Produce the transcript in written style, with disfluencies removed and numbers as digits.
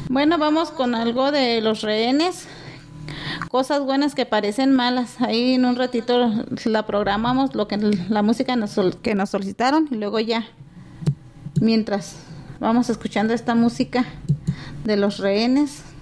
Bueno, vamos con algo de Los Rehenes. Cosas buenas que parecen malas. Ahí en un ratito la programamos, la música que nos solicitaron, y luego ya, mientras vamos escuchando esta música de Los Rehenes.